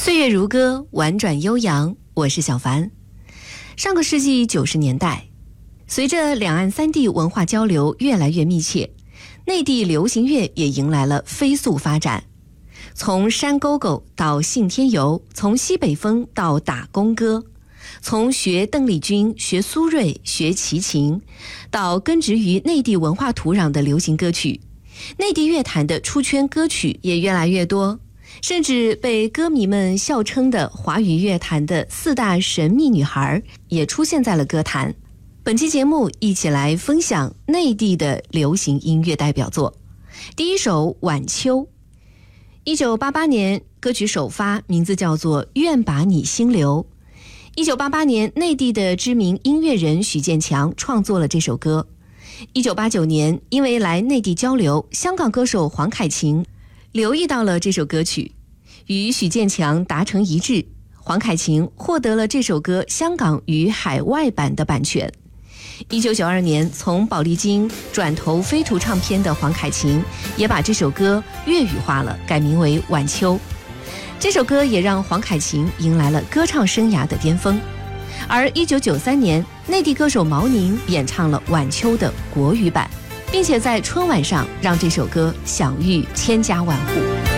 岁月如歌，婉转悠扬，我是小凡。上个世纪90年代，随着两岸三地文化交流越来越密切，内地流行乐也迎来了飞速发展。从山沟沟到信天游，从西北风到打工歌，从学邓丽君、学苏芮、学齐秦，到根植于内地文化土壤的流行歌曲，内地乐坛的出圈歌曲也越来越多。甚至被歌迷们笑称的华语乐坛的4大神秘女孩也出现在了歌坛。本期节目一起来分享内地的流行音乐代表作。第一首《晚秋》，1988年歌曲首发，名字叫做《愿把你心留》。1988年，内地的知名音乐人许建强创作了这首歌。1989年，因为来内地交流，香港歌手黄凯芹留意到了这首歌曲，与许建强达成一致，黄凯芹获得了这首歌香港与海外版的版权。1992年，从宝丽金转投飞图唱片的黄凯芹也把这首歌粤语化了，改名为《晚秋》。这首歌也让黄凯芹迎来了歌唱生涯的巅峰。而1993年，内地歌手毛宁演唱了《晚秋》的国语版，并且在春晚上让这首歌享誉千家万户。